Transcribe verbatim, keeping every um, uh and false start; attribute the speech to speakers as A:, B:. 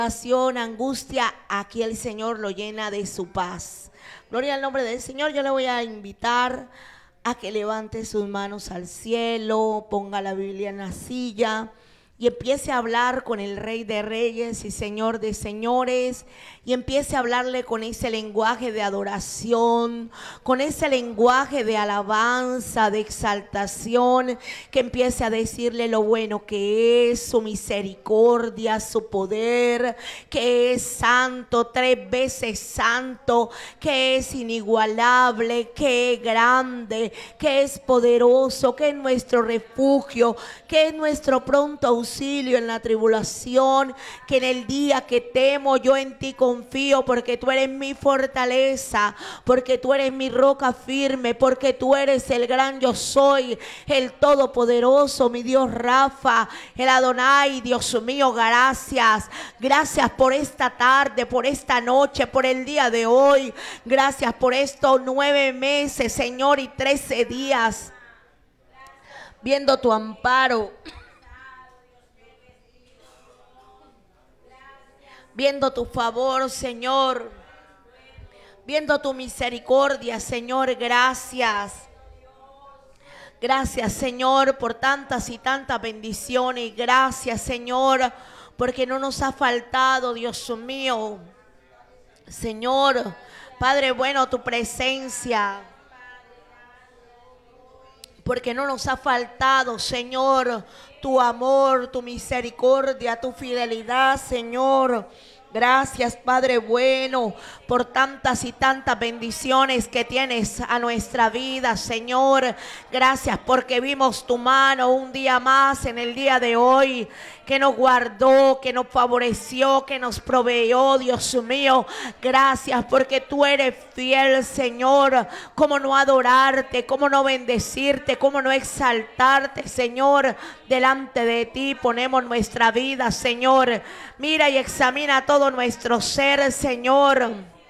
A: Angustia, aquí el Señor lo llena de su paz. Gloria al nombre del Señor. Yo le voy a invitar a que levante sus manos al cielo, ponga la Biblia en la silla y empiece a hablar con el Rey de Reyes y Señor de Señores, y empiece a hablarle con ese lenguaje de adoración, con ese lenguaje de alabanza, de exaltación, que empiece a decirle lo bueno que es, su misericordia, su poder, que es santo, tres veces santo, que es inigualable, que es grande, que es poderoso, que es nuestro refugio, que es nuestro pronto auxilio en la tribulación, que en el día que temo yo en ti confío, porque tú eres mi fortaleza, porque tú eres mi roca firme, porque tú eres el gran yo soy, el todopoderoso, mi Dios Rafa, el Adonai. Dios mío, gracias, gracias por esta tarde, por esta noche, por el día de hoy, gracias por estos nueve meses, Señor, y trece días, viendo tu amparo, viendo tu favor, Señor, viendo tu misericordia, Señor. Gracias. Gracias, Señor, por tantas y tantas bendiciones. Gracias, Señor, porque no nos ha faltado, Dios mío, Señor, Padre bueno, tu presencia, porque no nos ha faltado, Señor, tu amor, tu misericordia, tu fidelidad, Señor. Gracias, Padre bueno, por tantas y tantas bendiciones que tienes a nuestra vida, Señor. Gracias porque vimos tu mano un día más en el día de hoy, que nos guardó, que nos favoreció, que nos proveyó, Dios mío. Gracias porque tú eres fiel, Señor. Cómo no adorarte, cómo no bendecirte, cómo no exaltarte, Señor. Delante de ti ponemos nuestra vida, Señor. Mira y examina todo nuestro ser, Señor.